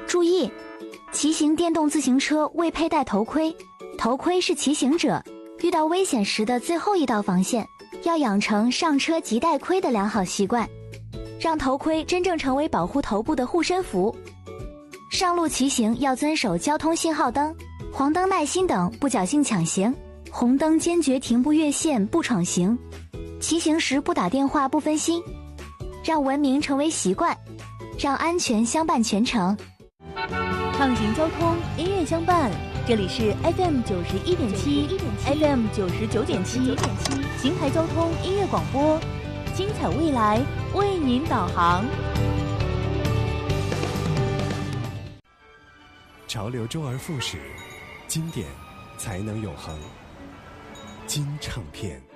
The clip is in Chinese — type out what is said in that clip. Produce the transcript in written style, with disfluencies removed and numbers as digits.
注意，骑行电动自行车未佩戴头盔，头盔是骑行者遇到危险时的最后一道防线，要养成上车即戴盔的良好习惯，让头盔真正成为保护头部的护身符。上路骑行要遵守交通信号灯、黄灯耐心等，不侥幸抢行，红灯坚决停不越线不闯行，骑行时不打电话不分心，让文明成为习惯，让安全相伴全程。 畅行交通，音乐相伴，这里是 FM 91.7 FM 99.7邢台交通音乐广播，精彩未来为您导航。 潮流周而复始，经典才能永恒。金唱片。